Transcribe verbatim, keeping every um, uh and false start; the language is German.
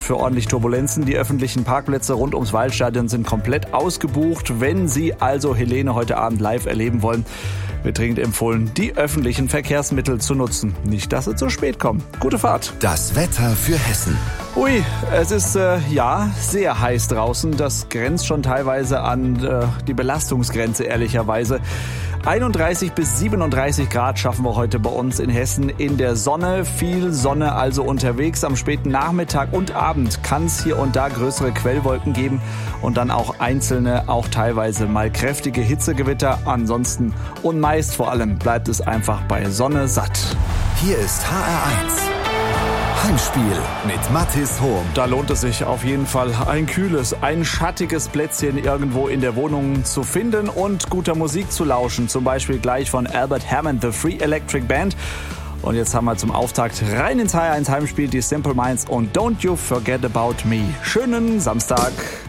für ordentlich Turbulenzen. Die öffentlichen Parkplätze rund ums Waldstadion sind komplett ausgebucht. Wenn Sie also Helene heute Abend live erleben wollen, wird dringend empfohlen, die öffentlichen Verkehrsmittel zu nutzen. Nicht, dass Sie zu spät kommen. Gute Fahrt. Das Wetter für Hessen. Ui, es ist äh, ja sehr heiß draußen. Das grenzt schon teilweise an äh, die Belastungsgrenze, ehrlicherweise. einunddreißig bis siebenunddreißig Grad schaffen wir heute bei uns in Hessen in der Sonne. Viel Sonne also unterwegs. Am späten Nachmittag und Abend kann es hier und da größere Quellwolken geben und dann auch einzelne, auch teilweise mal kräftige Hitzegewitter. Ansonsten und meist vor allem bleibt es einfach bei Sonne satt. Hier ist H R eins. Heimspiel mit Mathis Hohm. Da lohnt es sich auf jeden Fall, ein kühles, ein schattiges Plätzchen irgendwo in der Wohnung zu finden und guter Musik zu lauschen. Zum Beispiel gleich von Albert Hammond, The Free Electric Band. Und jetzt haben wir zum Auftakt rein ins H R eins Heimspiel die Simple Minds und Don't You Forget About Me. Schönen Samstag.